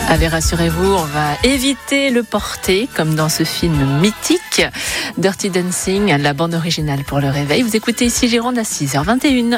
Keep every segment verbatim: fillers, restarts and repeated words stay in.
Allez, rassurez-vous, on va éviter le porté, comme dans ce film mythique, Dirty Dancing, la bande originale pour le réveil. Vous écoutez Ici Gironde à six heures vingt et une.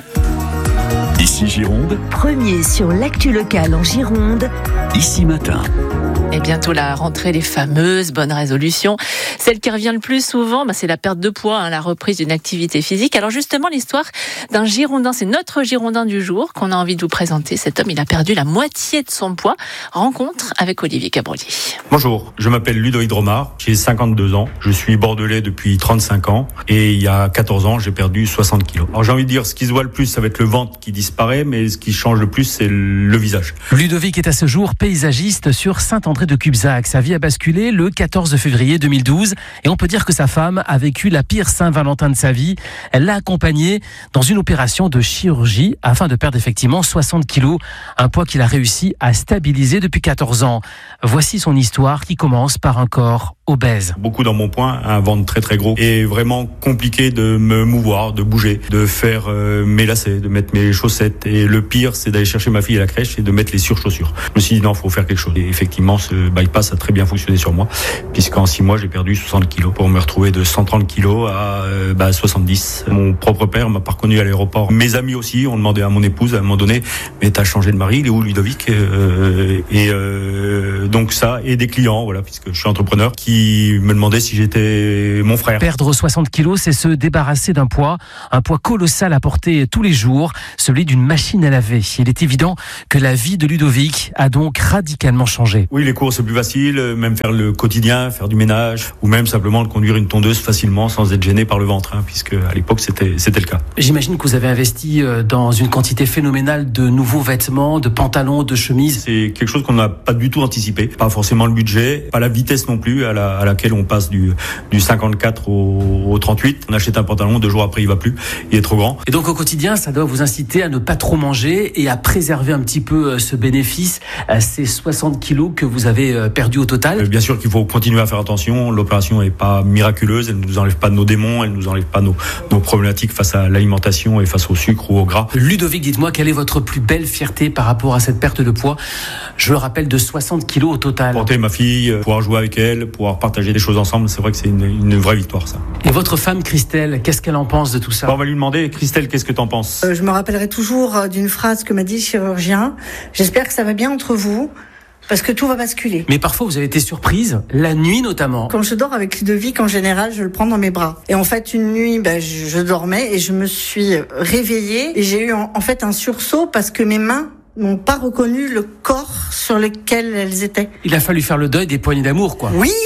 Ici Gironde, Premier sur l'actu locale en Gironde. Ici Matin. Et bientôt la rentrée, les fameuses bonnes résolutions. Celle qui revient le plus souvent, bah, c'est la perte de poids, hein, la reprise d'une activité physique. Alors justement, l'histoire d'un Girondin, c'est notre Girondin du jour qu'on a envie de vous présenter. Cet homme, il a perdu la moitié de son poids. Rencontre avec Olivier Cabrolier. Bonjour, je m'appelle Ludovic Dromard, j'ai cinquante-deux ans, je suis bordelais depuis trente-cinq ans et il y a quatorze ans, j'ai perdu soixante kilos. Alors j'ai envie de dire, ce qui se voit le plus, ça va être le ventre qui disparaît, mais ce qui change le plus, c'est le visage. Ludovic est à ce jour paysagiste sur Saint-André de Cubzac. Sa vie a basculé le quatorze février deux mille douze et on peut dire que sa femme a vécu la pire Saint-Valentin de sa vie. Elle l'a accompagné dans une opération de chirurgie afin de perdre effectivement soixante kilos, un poids qu'il a réussi à stabiliser depuis quatorze ans. Voici son histoire qui commence par un corps obèse. Beaucoup dans mon poing, un ventre très très gros et vraiment compliqué de me mouvoir, de bouger, de faire euh, mes lacets, de mettre mes chaussettes et le pire c'est d'aller chercher ma fille à la crèche et de mettre les surchaussures. Je me suis dit non, faut faire quelque chose. Et effectivement, ce bypass a très bien fonctionné sur moi puisqu'en six mois j'ai perdu soixante kilos pour me retrouver de cent trente kilos à euh, bah, soixante-dix. Mon propre père m'a pas reconnu à l'aéroport. Mes amis aussi ont demandé à mon épouse à un moment donné, mais t'as changé de mari, il est où Ludovic? euh, Et euh, donc ça, et des clients, voilà, puisque je suis entrepreneur, qui me demandaient si j'étais mon frère. Perdre soixante kilos, c'est se débarrasser d'un poids, un poids colossal à porter tous les jours, celui d'une machine à laver. Il est évident que la vie de Ludovic a donc radicalement changé. Oui, les courses c'est plus facile, même faire le quotidien, faire du ménage, ou même simplement conduire une tondeuse facilement sans être gêné par le ventre, hein, puisque à l'époque c'était c'était le cas. J'imagine que vous avez investi dans une quantité phénoménale de nouveaux vêtements, de pantalons, de chemises. C'est quelque chose qu'on n'a pas du tout anticipé, pas forcément le budget, pas la vitesse non plus à, la, à laquelle on passe du, du cinquante-quatre au, au trente-huit. On achète un pantalon, deux jours après il va plus, il est trop grand. Et donc au quotidien, ça doit vous inciter à ne pas trop manger et à préserver un petit peu ce bénéfice, ces soixante kilos que vous avez perdu au total. Bien sûr qu'il faut continuer à faire attention, l'opération n'est pas miraculeuse, elle ne nous enlève pas nos démons, elle ne nous enlève pas nos, nos problématiques face à l'alimentation et face au sucre ou au gras. Ludovic, dites-moi, quelle est votre plus belle fierté par rapport à cette perte de poids? Je le rappelle, de soixante kilos au total. Porter ma fille, pouvoir jouer avec elle, pouvoir partager des choses ensemble, c'est vrai que c'est une, une vraie victoire ça. Et votre femme Christelle, qu'est-ce qu'elle en pense de tout ça? Bon, on va lui demander, Christelle, qu'est-ce que t'en penses? euh, Je me rappellerai toujours d'une phrase que m'a dit le chirurgien. J'espère que ça va bien entre vous. Parce que tout va basculer. Mais parfois, vous avez été surprise, la nuit notamment. Quand je dors avec Ludovic, en général, je le prends dans mes bras. Et en fait, une nuit, ben, je, je dormais et je me suis réveillée. Et j'ai eu en, en fait un sursaut parce que mes mains n'ont pas reconnu le corps sur lequel elles étaient. Il a fallu faire le deuil des poignées d'amour, quoi. Oui.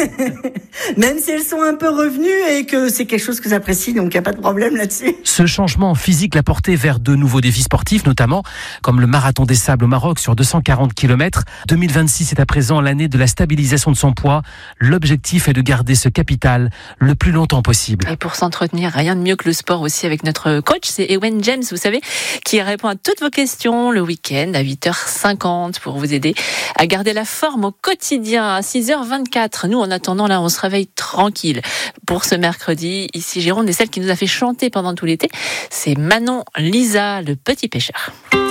Même si elles sont un peu revenues et que c'est quelque chose que j'apprécie, donc il n'y a pas de problème là-dessus. Ce changement physique l'a porté vers de nouveaux défis sportifs, notamment comme le Marathon des Sables au Maroc sur deux cent quarante kilomètres. deux mille vingt-six est à présent l'année de la stabilisation de son poids. L'objectif est de garder ce capital le plus longtemps possible. Et pour s'entretenir, rien de mieux que le sport aussi avec notre coach, c'est Ewen James, vous savez, qui répond à toutes vos questions le week-end à huit heures cinquante pour vous aider à garder la forme au quotidien à six heures vingt-quatre. Nous, en attendant, là, on se réveille tranquille pour ce mercredi. Ici Gironde, et celle qui nous a fait chanter pendant tout l'été, c'est Manon Lisa, le petit pêcheur.